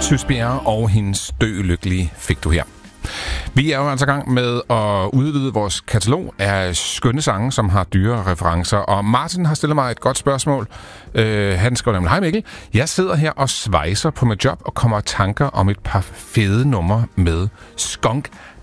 Tysbjerg og hendes Dø Lykkelig fik du her. Vi er jo altså i gang med at udvide vores katalog af skønne sange, som har dyre referencer. Og Martin har stillet mig et godt spørgsmål. Han skriver nemlig: Hej Mikkel, jeg sidder her og svejser på mit job og kommer i tanker om et par fede numre med Skunk